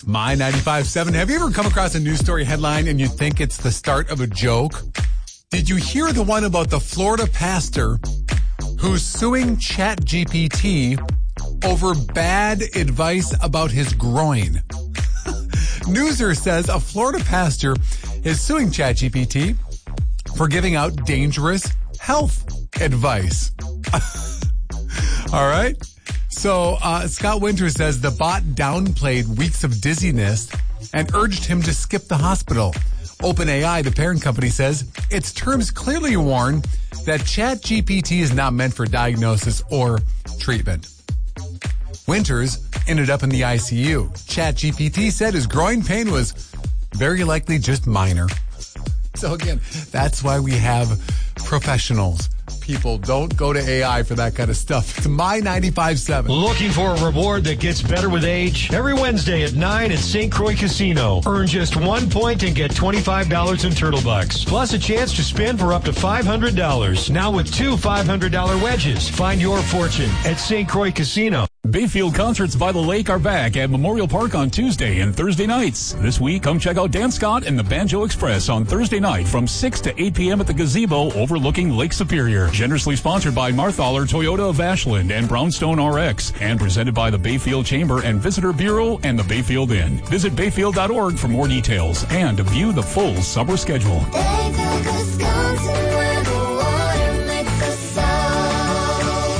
My 95.7. Have you ever come across a news story headline and you think it's the start of a joke? Did you hear the one about the Florida pastor who's suing ChatGPT over bad advice about his groin? Newser says a Florida pastor is suing ChatGPT for giving out dangerous health advice. All right. So Scott Winters says the bot downplayed weeks of dizziness and urged him to skip the hospital. OpenAI, the parent company, says its terms clearly warn that ChatGPT is not meant for diagnosis or treatment. Winters ended up in the ICU. ChatGPT said his groin pain was very likely just minor. So again, that's why we have professionals. People, don't go to AI for that kind of stuff. It's My 95.7. Looking for a reward that gets better with age? Every Wednesday at 9 at St. Croix Casino. Earn just 1 point and get $25 in Turtle Bucks. Plus a chance to spin for up to $500. Now with 2 $500 wedges. Find your fortune at St. Croix Casino. Bayfield Concerts by the Lake are back at Memorial Park on Tuesday and Thursday nights. This week, come check out Dan Scott and the Banjo Express on Thursday night from 6 to 8 p.m. at the Gazebo overlooking Lake Superior. Generously sponsored by Marthaler Toyota of Ashland and Brownstone RX, and presented by the Bayfield Chamber and Visitor Bureau and the Bayfield Inn. Visit bayfield.org for more details and to view the full summer schedule. Bayfield, Wisconsin, where the water makes us sound.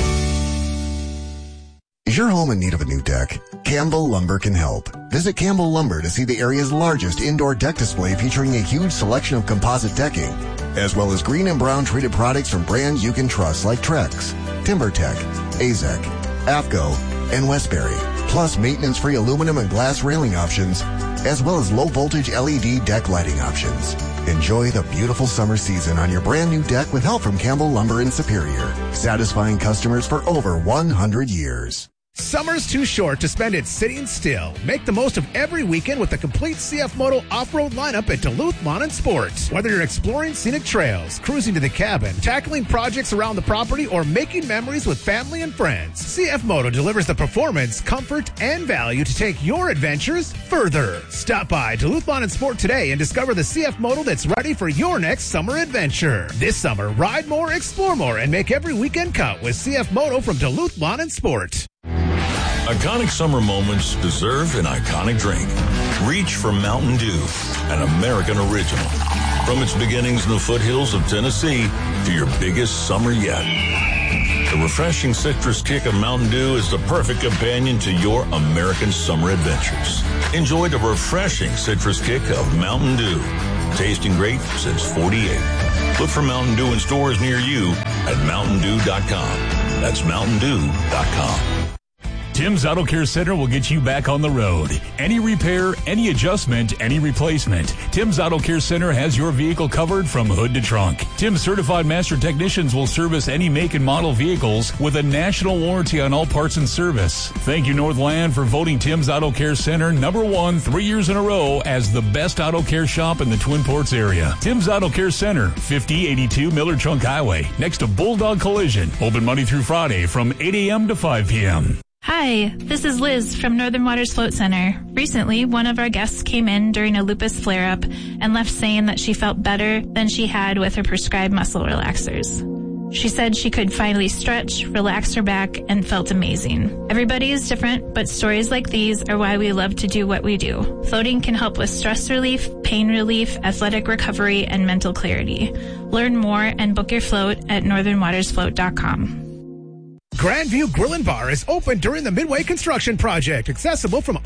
Is your home in need of a new deck? Campbell Lumber can help. Visit Campbell Lumber to see the area's largest indoor deck display featuring a huge selection of composite decking, as well as green and brown treated products from brands you can trust like Trex, TimberTech, Azek, AFCO, and Westbury, plus maintenance-free aluminum and glass railing options, as well as low-voltage LED deck lighting options. Enjoy the beautiful summer season on your brand new deck with help from Campbell Lumber in Superior, satisfying customers for over 100 years. Summer's too short to spend it sitting still. Make the most of every weekend with the complete CF Moto off-road lineup at Duluth Lawn and Sports. Whether you're exploring scenic trails, cruising to the cabin, tackling projects around the property, or making memories with family and friends, CF Moto delivers the performance, comfort, and value to take your adventures further. Stop by Duluth Lawn and Sport today and discover the CF Moto that's ready for your next summer adventure. This summer, ride more, explore more, and make every weekend count with CF Moto from Duluth Lawn and Sport. Iconic summer moments deserve an iconic drink. Reach for Mountain Dew, an American original. From its beginnings in the foothills of Tennessee to your biggest summer yet. The refreshing citrus kick of Mountain Dew is the perfect companion to your American summer adventures. Enjoy the refreshing citrus kick of Mountain Dew. Tasting great since 48. Look for Mountain Dew in stores near you at mountaindew.com. That's mountaindew.com. Tim's Auto Care Center will get you back on the road. Any repair, any adjustment, any replacement. Tim's Auto Care Center has your vehicle covered from hood to trunk. Tim's certified master technicians will service any make and model vehicles with a national warranty on all parts and service. Thank you, Northland, for voting Tim's Auto Care Center #1 3 years in a row as the best auto care shop in the Twin Ports area. Tim's Auto Care Center, 5082 Miller Trunk Highway, next to Bulldog Collision. Open Monday through Friday from 8 a.m. to 5 p.m. Hi, this is Liz from Northern Waters Float Center. Recently, one of our guests came in during a lupus flare-up and left saying that she felt better than she had with her prescribed muscle relaxers. She said she could finally stretch, relax her back, and felt amazing. Everybody is different, but stories like these are why we love to do what we do. Floating can help with stress relief, pain relief, athletic recovery, and mental clarity. Learn more and book your float at northernwatersfloat.com. Grandview Grill and Bar is open during the Midway Construction Project, accessible from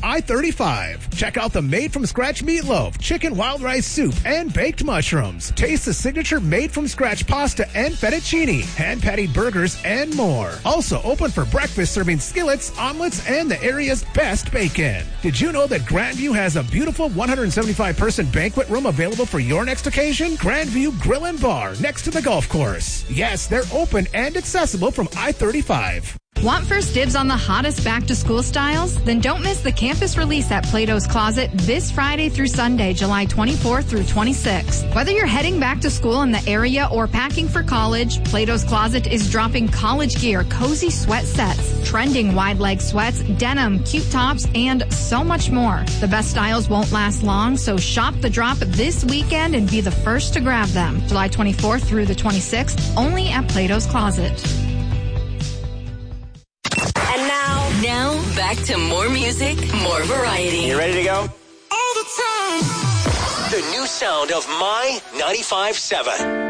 I-35. Check out the made-from-scratch meatloaf, chicken wild rice soup, and baked mushrooms. Taste the signature made-from-scratch pasta and fettuccine, hand-patted burgers, and more. Also open for breakfast, serving skillets, omelets, and the area's best bacon. Did you know that Grandview has a beautiful 175-person banquet room available for your next occasion? Grandview Grill and Bar, next to the golf course. Yes, they're open and accessible from I-35. Want first dibs on the hottest back-to-school styles? Then don't miss the campus release at Plato's Closet this Friday through Sunday, July 24th through 26th. Whether you're heading back to school in the area or packing for college, Plato's Closet is dropping college gear, cozy sweat sets, trending wide-leg sweats, denim, cute tops, and so much more. The best styles won't last long, so shop the drop this weekend and be the first to grab them. July 24th through the 26th, only at Plato's Closet. And now back to more music, more variety. You ready to go? All the time. The new sound of My 95.7.